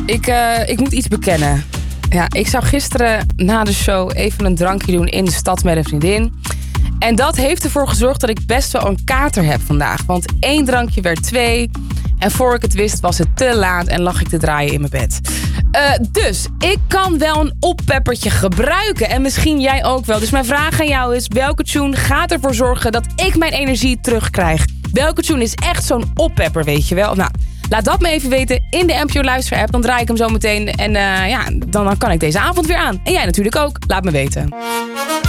Ik moet iets bekennen. Ja, ik zou gisteren na de show even een drankje doen in de stad met een vriendin. En dat heeft ervoor gezorgd dat ik best wel een kater heb vandaag. Want 1 drankje werd 2. En voor ik het wist was het te laat en lag ik te draaien in mijn bed. Dus ik kan wel een oppeppertje gebruiken. En misschien jij ook wel. Dus mijn vraag aan jou is: welke tune gaat ervoor zorgen dat ik mijn energie terugkrijg? Welke tune is echt zo'n oppepper, weet je wel? Nou, laat dat me even weten in de NPO Luister app. Dan draai ik hem zo meteen. En dan kan ik deze avond weer aan. En jij natuurlijk ook. Laat me weten.